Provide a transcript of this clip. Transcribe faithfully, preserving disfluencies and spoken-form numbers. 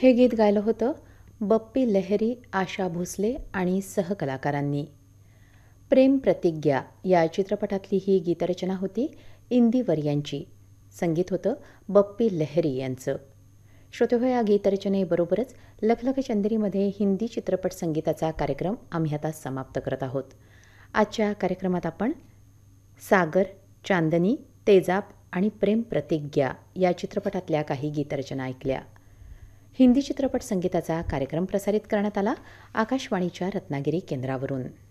हे गीत गायलं होतं बप्पी लहिरी, आशा भोसले आणि सहकलाकारांनी. प्रेम प्रतिज्ञा या चित्रपटातली ही गीतरचना होती इंदिवर यांची. संगीत होतं बप्पी लहिरी यांचं. श्रोतेहो, या गीतरचनेबरोबरच लखलख चंदेरीमध्ये हिंदी चित्रपट संगीताचा कार्यक्रम आम्ही आता समाप्त करत आहोत. आजच्या कार्यक्रमात आपण सागर, चांदनी, तेजाब आणि प्रेम प्रतिज्ञा या चित्रपटातल्या काही गीतरचना ऐकल्या. हिंदी चित्रपट संगीताचा कार्यक्रम प्रसारित करण्यात आला आकाशवाणीच्या रत्नागिरी केंद्रावरून.